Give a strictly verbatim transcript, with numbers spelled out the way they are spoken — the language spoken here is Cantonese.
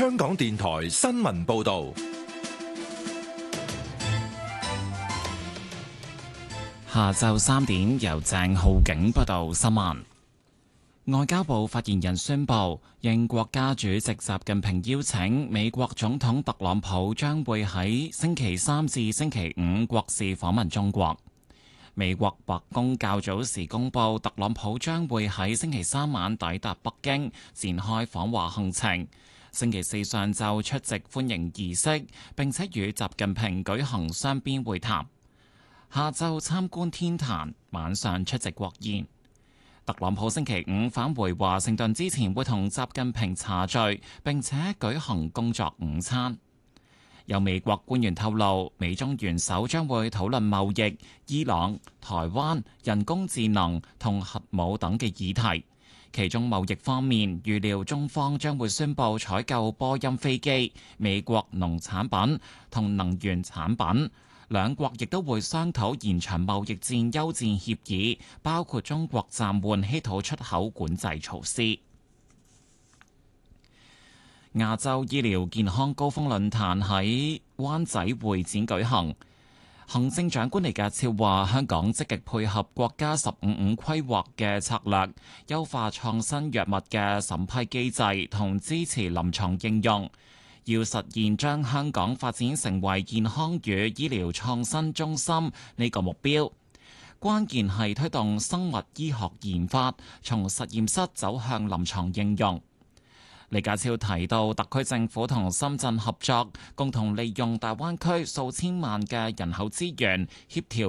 香港電台新聞報道。 下晝三點，由鄭浩景報道新聞。外交部發言人宣布，應國家主席習近平邀請，美國總統特朗普將會喺星期三至星期五國事訪問中國。美國白宮較早時公布，特朗普將會喺星期三晚抵達北京，展開訪華行程。星期四上晝出席歡迎儀式，並且與習近平舉行雙邊會談。下晝參觀天壇，晚上出席國宴。特朗普星期五返回華盛頓之前，會同習近平茶聚，並且舉行工作午餐。有美國官員透露，美中元首將會討論貿易、伊朗、台灣、人工智能同核武等嘅議題。其中貿易方面，預料中方將會宣布採購波音飛機、美國農產品同能源產品。兩國亦都會商討延長貿易戰休戰協議，包括中國暫緩稀土出口管制措施。亞洲醫療健康高峰論壇喺灣仔會展舉行，行政長官李家超話：香港積極配合國家十五五規劃嘅策略，優化創新藥物嘅審批機制同支持臨床應用。要實現將香港發展成為健康與醫療創新中心呢個目標，關鍵係推動生物醫學研發從實驗室走向臨床應用。李家超提到，特區政府同深圳合作，共同利用大灣區數千萬嘅人口資源，協調